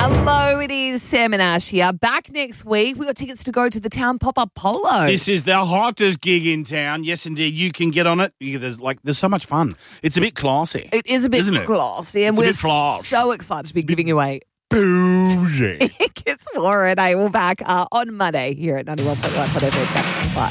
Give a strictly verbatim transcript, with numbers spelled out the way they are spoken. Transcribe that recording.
Hello, it is Sam and Ash here. Back next week. We got tickets to go to the Town Pop-Up Polo. This is the hottest gig in town. Yes, indeed. You can get on it. You- There's like there's so much fun. It's a bit classy. It is a bit Isn't it? classy, and It's a we're bit flash. so excited to be giving away Bougie. tickets for it. Eh? We're back uh, on Monday here at ninety-one point one Hot F M.